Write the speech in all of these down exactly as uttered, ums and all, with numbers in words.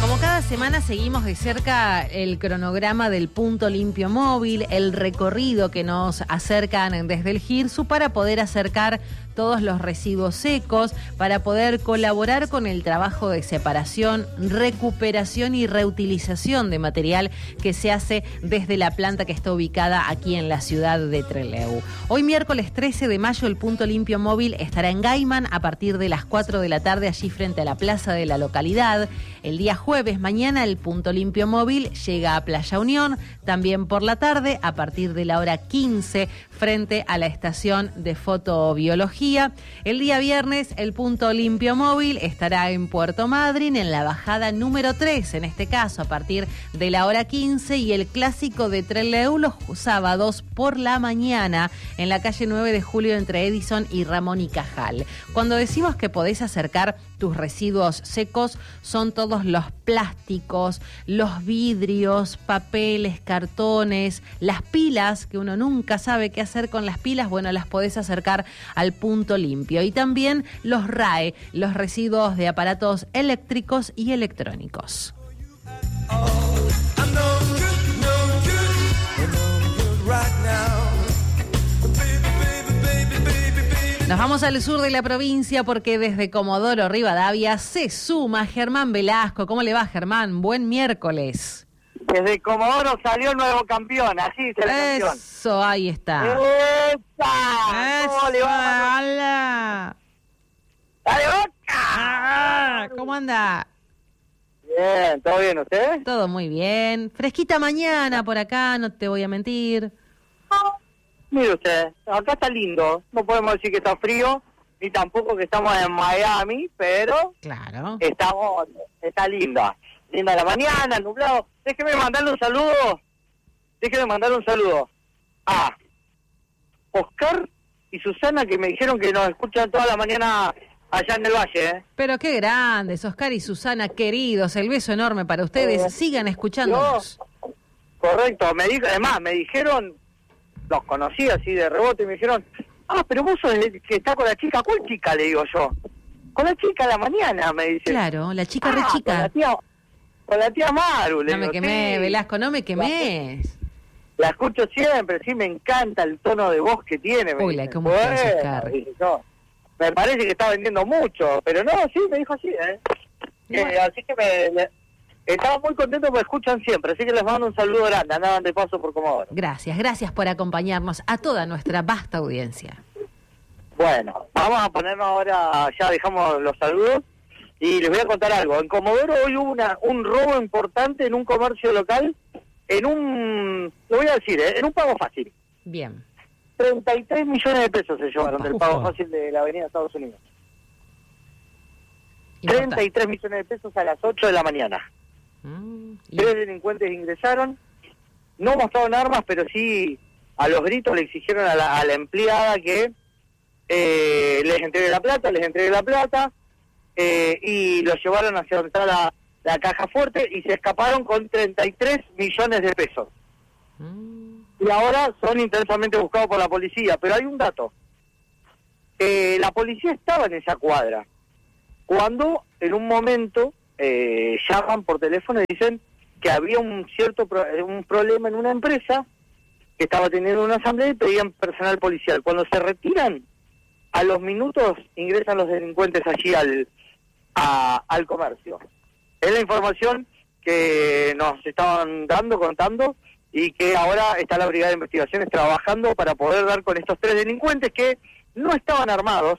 Como cada semana seguimos de cerca el cronograma del punto limpio móvil, el recorrido que nos acercan desde el GIRSU para poder acercar todos los residuos secos, para poder colaborar con el trabajo de separación, recuperación y reutilización de material que se hace desde la planta que está ubicada aquí en la ciudad de Trelew. Hoy miércoles trece de mayo el punto limpio móvil estará en Gaiman a partir de las cuatro de la tarde allí frente a la plaza de la localidad. El día jueves, mañana, el punto limpio móvil llega a Playa Unión, también por la tarde a partir de la hora quince frente a la estación de fotobiología. El día viernes el punto limpio móvil estará en Puerto Madryn, en la bajada número tres, en este caso a partir de la hora quince, y el clásico de Trelew los sábados por la mañana en la calle nueve de julio entre Edison y Ramón y Cajal. Cuando decimos que podés acercar tus residuos secos, son todos los plásticos, los vidrios, papeles, cartones, las pilas, que uno nunca sabe qué hacer con las pilas, bueno, las podés acercar al punto limpio. Y también los R A E, los residuos de aparatos eléctricos y electrónicos. Nos vamos al sur de la provincia porque desde Comodoro Rivadavia se suma Germán Velasco. ¿Cómo le va, Germán? Buen miércoles. Desde Comodoro salió el nuevo campeón, así se la campeón. Eso, ahí está. ¡Esa! Eso, ¿Cómo le va? ¡Hala! ¡Dale, Boca! Ah, ¿cómo anda? Bien, ¿todo bien usted? Todo muy bien. Fresquita mañana por acá, no te voy a mentir. Mire usted, acá está lindo. No podemos decir que está frío, ni tampoco que estamos en Miami, pero Claro. estamos, está linda. Linda la mañana, nublado. Déjeme mandarle un saludo. Déjeme mandarle un saludo a Oscar y Susana, que me dijeron que nos escuchan toda la mañana allá en el Valle, ¿eh? Pero qué grandes, Oscar y Susana, queridos. El beso enorme para ustedes. Eh, Sigan escuchándonos. Yo, correcto, me dijo, además, me dijeron, los conocí así de rebote, y me dijeron, ah, pero vos sos el que está con la chica. ¿Cuál chica? Le digo yo. Con la chica a la mañana, me dice. Claro, la chica ah, re chica. Con la tía, con la tía Maru, le No me digo, quemé, sí. Velasco, no me quemés. La escucho siempre, sí, me encanta el tono de voz que tiene. Me Uy, la dice, cómo estás, bueno, Oscar. dije yo, me parece que está vendiendo mucho, pero no, sí, me dijo así, ¿eh? Bueno. Eh, así que me, me- estaba muy contento porque escuchan siempre, así que les mando un saludo grande, andaban de paso por Comodoro. Gracias, gracias por acompañarnos a toda nuestra vasta audiencia. Bueno, vamos a ponernos ahora, ya dejamos los saludos, y les voy a contar algo. En Comodoro hoy hubo una, un robo importante en un comercio local, en un, lo voy a decir, ¿eh? En un pago fácil. Bien. treinta y tres millones de pesos se llevaron del pago Ufa. fácil de la avenida Estados Unidos. Importante. treinta y tres millones de pesos a las ocho de la mañana. Mm, y- Tres delincuentes ingresaron, no mostraron armas, pero sí a los gritos le exigieron a la, a la empleada que eh, les entregue la plata, les entregue la plata, eh, y los llevaron hacia donde está la, la caja fuerte y se escaparon con treinta y tres millones de pesos. Mm, Y ahora son intensamente buscados por la policía. Pero hay un dato. Eh, la policía estaba en esa cuadra cuando en un momento eh, llaman por teléfono y dicen que había un cierto pro- un problema en una empresa que estaba teniendo una asamblea y pedían personal policial. Cuando se retiran, a los minutos ingresan los delincuentes allí al, a- al comercio. Es la información que nos estaban dando, contando, y que ahora está la Brigada de Investigaciones trabajando para poder dar con estos tres delincuentes que no estaban armados,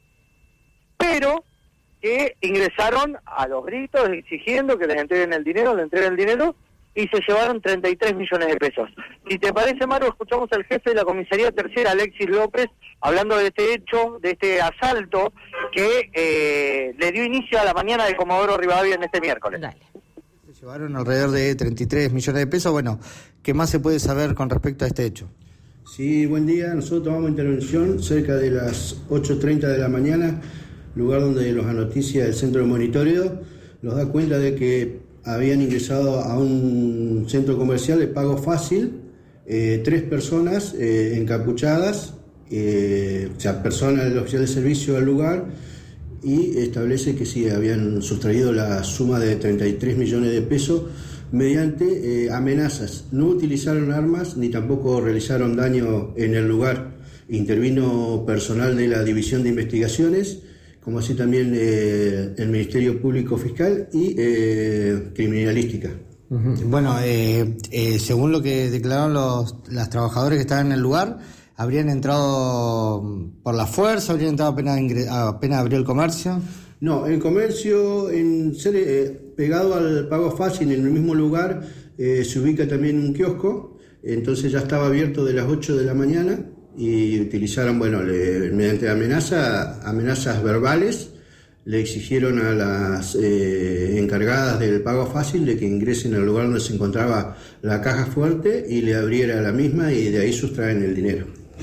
pero que ingresaron a los gritos exigiendo que les entreguen el dinero, le entreguen el dinero, y se llevaron treinta y tres millones de pesos. Si te parece, Maru, escuchamos al jefe de la Comisaría Tercera, Alexis López, hablando de este hecho, de este asalto que eh, le dio inicio a la mañana de Comodoro Rivadavia en este miércoles. dale. Se llevaron alrededor de treinta y tres millones de pesos. Bueno, ¿qué más se puede saber con respecto a este hecho? Sí, buen día. Nosotros tomamos intervención cerca de las ocho treinta de la mañana, lugar donde nos anoticia el centro de monitoreo. Nos da cuenta de que habían ingresado a un centro comercial de pago fácil, eh, tres personas eh, encapuchadas, eh, o sea, personas del oficial de servicio del lugar, y establece que sí, habían sustraído la suma de treinta y tres millones de pesos mediante eh, amenazas. No utilizaron armas ni tampoco realizaron daño en el lugar. Intervino personal de la División de Investigaciones, como así también eh, el Ministerio Público Fiscal y eh, Criminalística. Bueno, eh, eh, según lo que declararon los las trabajadores que estaban en el lugar, habrían entrado por la fuerza, habrían entrado apenas, ingre- apenas abrió el comercio. No, el comercio, en ser eh, pegado al pago fácil en el mismo lugar, eh, se ubica también un kiosco, entonces ya estaba abierto de las ocho de la mañana y utilizaron, bueno, le, mediante amenaza, amenazas verbales, le exigieron a las eh, encargadas del pago fácil de que ingresen al lugar donde se encontraba la caja fuerte y le abriera la misma y de ahí sustraen el dinero.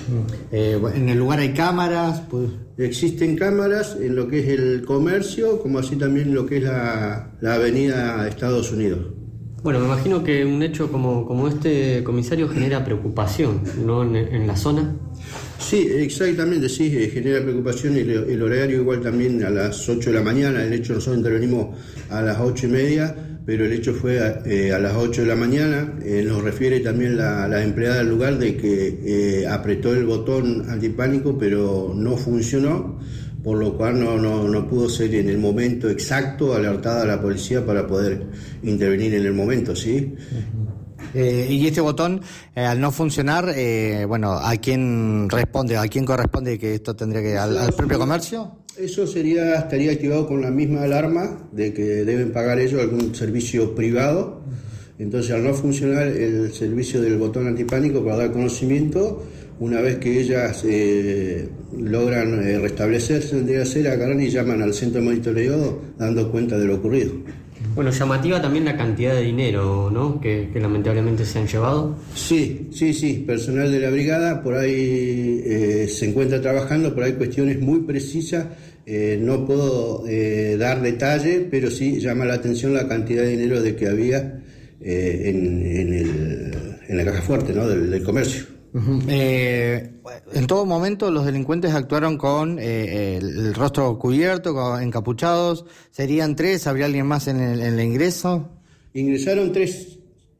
Eh, en el lugar hay cámaras. Pues... Existen cámaras en lo que es el comercio, como así también lo que es la, la avenida Estados Unidos. Bueno, me imagino que un hecho como, como este, comisario, genera preocupación, ¿no?, en, en la zona. Sí, exactamente, sí, genera preocupación el, el horario igual también a las ocho de la mañana. El hecho, nosotros intervenimos a las ocho y media, pero el hecho fue a, eh, a las ocho de la mañana. Eh, nos refiere también la, la empleada del lugar de que eh, apretó el botón antipánico, pero no funcionó, por lo cual no, no, no pudo ser en el momento exacto alertada a la policía para poder intervenir en el momento, ¿sí? Uh-huh. Eh, y este botón, eh, al no funcionar, eh, bueno, ¿a quién responde? ¿A quién corresponde que esto tendría que al, al propio comercio? Eso sería estaría activado con la misma alarma de que deben pagar ellos algún servicio privado. Entonces, al no funcionar el servicio del botón antipánico para dar conocimiento, una vez que ellas eh, logran eh, restablecerse, tendría que ser, agarran y llaman al centro de monitoreo dando cuenta de lo ocurrido. Bueno, llamativa también la cantidad de dinero, ¿no?, que, que lamentablemente se han llevado. Sí, sí, sí, personal de la brigada por ahí eh, se encuentra trabajando, por ahí cuestiones muy precisas, eh, no puedo eh, dar detalle, pero sí llama la atención la cantidad de dinero de que había eh, en, en, el, en la caja fuerte, ¿no?, del, del comercio. Uh-huh. Eh, en todo momento los delincuentes actuaron con eh, el, el rostro cubierto, con, encapuchados. ¿Serían tres? ¿Habría alguien más en el, en el ingreso? Ingresaron tres.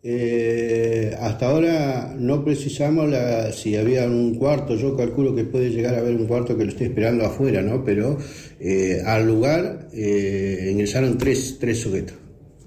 Eh, hasta ahora no precisamos la, si había un cuarto. Yo calculo que puede llegar a haber un cuarto que lo esté esperando afuera, ¿no? Pero eh, al lugar eh, ingresaron tres, tres sujetos.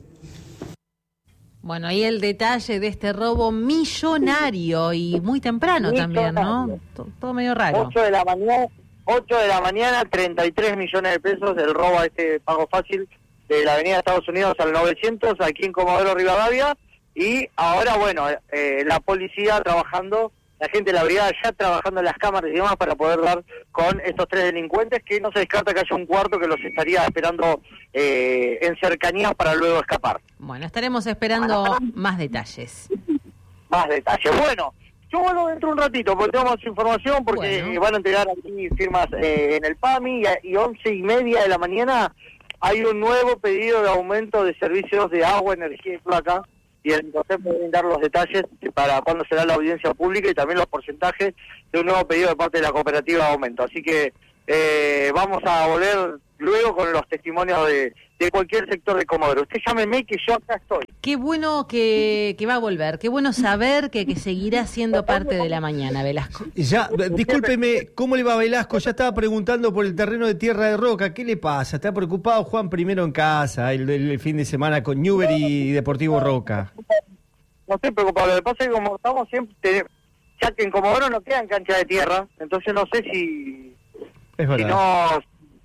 Bueno, ahí el detalle de este robo millonario y muy temprano también, ¿no? Todo, todo medio raro. ocho de la mañana, ocho de la mañana, treinta y tres millones de pesos del robo a este pago fácil de la avenida Estados Unidos al novecientos, aquí en Comodoro Rivadavia. Y ahora, bueno, eh, la policía trabajando, la gente de la brigada ya trabajando en las cámaras y demás para poder dar con estos tres delincuentes, que no se descarta que haya un cuarto que los estaría esperando eh, en cercanías para luego escapar. Bueno, estaremos esperando más detalles. Más detalles. Bueno, yo vuelvo dentro de un ratito porque tengo más información, porque bueno, van a entregar aquí firmas eh, en el P A M I y, y once y media de la mañana hay un nuevo pedido de aumento de servicios de agua, energía y placa. Y el José puede brindar los detalles para cuándo será la audiencia pública y también los porcentajes de un nuevo pedido de parte de la cooperativa de aumento. Así que eh, vamos a volver luego con los testimonios de, de cualquier sector de Comodoro. Usted llámeme que yo acá estoy. Qué bueno que, que va a volver, qué bueno saber que, que seguirá siendo parte de la mañana, Velasco. Ya, discúlpeme, ¿cómo le va Velasco? Ya estaba preguntando por el terreno de Tierra de Roca, ¿qué le pasa? ¿Está preocupado Juan primero en casa, el, el fin de semana con Newbery y Deportivo Roca? No estoy preocupado, lo que pasa es que como estamos siempre, ya que en Comodoro no quedan canchas de tierra, entonces no sé si... Es verdad. Si no...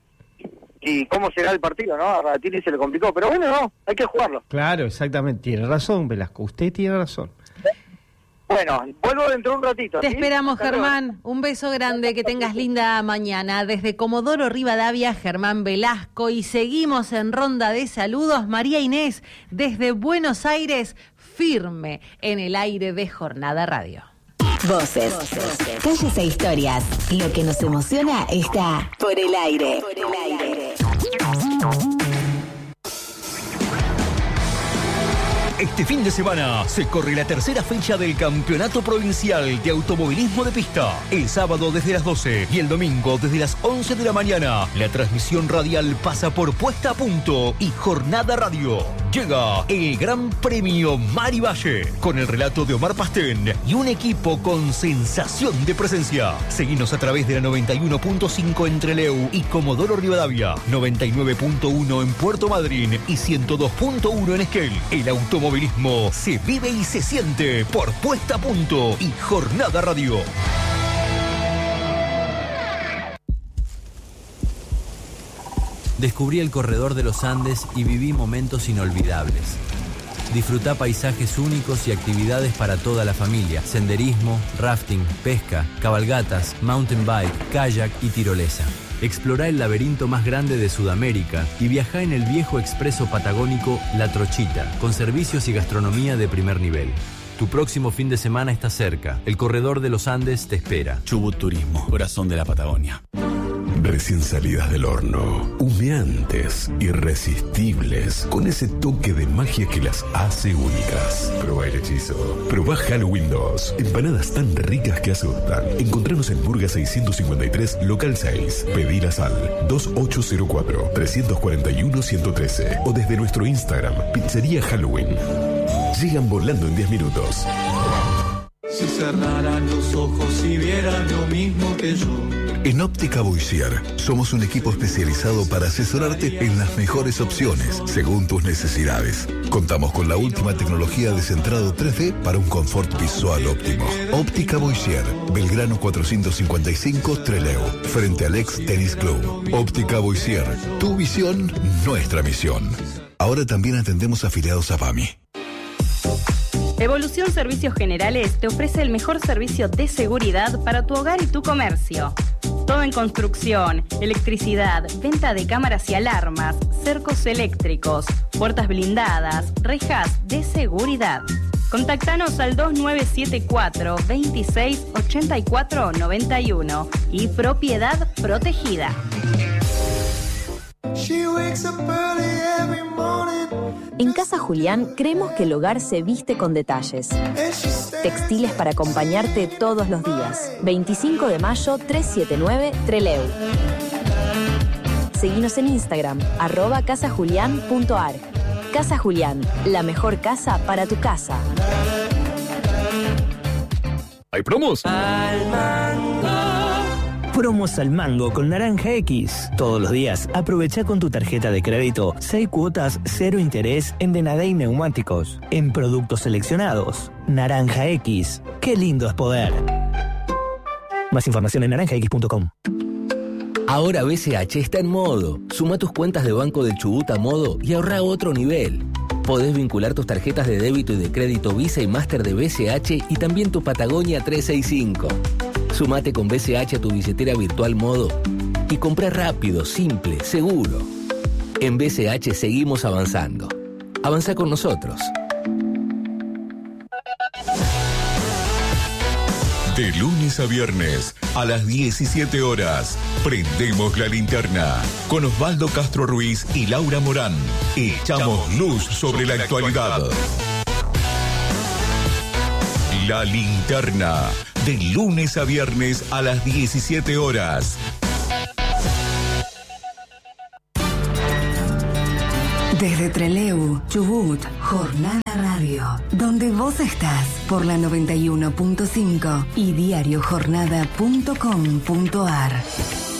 y cómo será el partido, ¿no? A Ratini se le complicó, pero bueno, no, hay que jugarlo. Claro, exactamente, tiene razón, Velasco, usted tiene razón. Bueno, vuelvo dentro de un ratito. Te ¿sí? esperamos, Germán, un beso grande, que tengas linda mañana. Desde Comodoro Rivadavia, Germán Velasco, y seguimos en ronda de saludos. María Inés, desde Buenos Aires, firme en el aire de Jornada Radio. Voces, Voces. Calles e historias. Lo que nos emociona está por el aire. Por el aire. Este fin de semana se corre la tercera fecha del Campeonato Provincial de Automovilismo de Pista. El sábado desde las doce y el domingo desde las once de la mañana. La transmisión radial pasa por Puesta a Punto y Jornada Radio. Llega el Gran Premio Mari Valle con el relato de Omar Pastén y un equipo con sensación de presencia. Seguinos a través de la noventa y uno punto cinco en Trelew y Comodoro Rivadavia, noventa y nueve punto uno en Puerto Madryn y ciento dos punto uno en Esquel. El automovilismo se vive y se siente por Puesta a Punto y Jornada Radio. Descubrí el corredor de los Andes y viví momentos inolvidables. Disfrutá paisajes únicos y actividades para toda la familia. Senderismo, rafting, pesca, cabalgatas, mountain bike, kayak y tirolesa. Explorá el laberinto más grande de Sudamérica y viajá en el viejo expreso patagónico La Trochita, con servicios y gastronomía de primer nivel. Tu próximo fin de semana está cerca. El corredor de los Andes te espera. Chubut Turismo, corazón de la Patagonia. Recién salidas del horno, humeantes, irresistibles, con ese toque de magia que las hace únicas. Probá el hechizo. Probá Halloween dos. Empanadas tan ricas que asustan. Encontranos en Burga seiscientos cincuenta y tres, local seis. Pedilas al dos ocho cero cuatro, tres cuatro uno, uno uno tres o desde nuestro Instagram, Pizzería Halloween. Llegan volando en diez minutos. Si cerraran los ojos y vieran lo mismo que yo. En Óptica Boissier somos un equipo especializado para asesorarte en las mejores opciones según tus necesidades. Contamos con la última tecnología de centrado tres D para un confort visual óptimo. Óptica Boissier, Belgrano cuatrocientos cincuenta y cinco, Trelew, frente al ex Tennis Club. Óptica Boissier, tu visión, nuestra misión. Ahora también atendemos afiliados a P A M I. Evolución Servicios Generales te ofrece el mejor servicio de seguridad para tu hogar y tu comercio. Todo en construcción, electricidad, venta de cámaras y alarmas, cercos eléctricos, puertas blindadas, rejas de seguridad. Contactanos al dos nueve siete cuatro, veintiséis, ochenta y cuatro, noventa y uno y Propiedad Protegida. En Casa Julián creemos que el hogar se viste con detalles. Textiles para acompañarte todos los días. veinticinco de mayo, trescientos setenta y nueve, Trelew. Seguinos en Instagram, arroba casajulián punto ar. Casa Julián, la mejor casa para tu casa. ¿Hay promos? Al mango. Promos al mango con Naranja X. Todos los días aprovecha con tu tarjeta de crédito seis cuotas, cero interés en Denadey Neumáticos. En productos seleccionados. Naranja X. Qué lindo es poder. Más información en naranja x punto com. Ahora B C H está en modo. Suma tus cuentas de Banco del Chubut a modo y ahorra a otro nivel. Podés vincular tus tarjetas de débito y de crédito Visa y Master de B C H y también tu Patagonia trescientos sesenta y cinco. Sumate con B C H a tu billetera virtual Modo y comprá rápido, simple, seguro. En B C H seguimos avanzando. Avanza con nosotros. De lunes a viernes a las diecisiete horas, prendemos la linterna con Osvaldo Castro Ruiz y Laura Morán. Echamos luz sobre la actualidad. La linterna, de lunes a viernes a las diecisiete horas. Desde Trelew, Chubut, Jornada Radio, donde vos estás, por la noventa y uno punto cinco y diario jornada punto com punto ar.